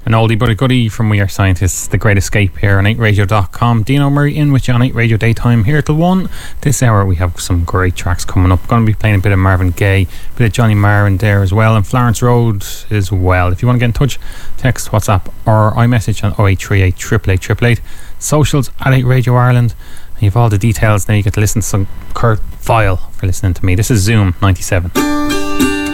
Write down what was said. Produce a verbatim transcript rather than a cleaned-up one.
An oldie but a goodie from We Are Scientists, The Great Escape here on eight radio dot com. Dino Murray in with you on eight Radio Daytime here till one. This hour we have some great tracks coming up. Going to be playing a bit of Marvin Gaye, a bit of Johnny Marr in there as well, and Florence Road as well. If you want to get in touch, text, WhatsApp or iMessage on oh eight three eight, eight eight eight, eight eight. Socials at eight Radio Ireland. And you have all the details now. You get to listen to some Kurt Vile for listening to me. This is Zoom ninety-seven.